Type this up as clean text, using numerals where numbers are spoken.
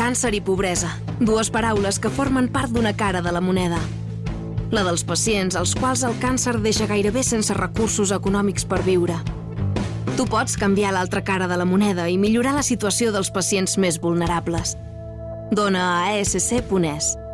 càncer i pobresa, dues paraules que formen part d'una cara de la moneda. La dels pacients als quals el càncer deixa gairebé sense recursos econòmics per viure. Tu pots canviar l'altra cara de la moneda i millorar la situació dels pacients més vulnerables. Dona a ESC.es.